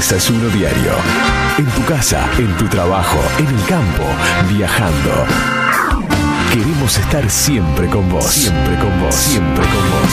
Desayuno Diario. En tu casa, en tu trabajo, en el campo, viajando. Queremos estar siempre con vos. Siempre con vos. Siempre con vos.